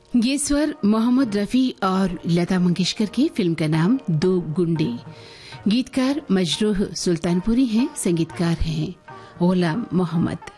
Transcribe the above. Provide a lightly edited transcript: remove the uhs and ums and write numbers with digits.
ये स्वर मोहम्मद रफी और लता मंगेशकर की। फिल्म का नाम दो गुंडे। गीतकार मजरूह सुल्तानपुरी हैं, संगीतकार हैं गुलाम मोहम्मद।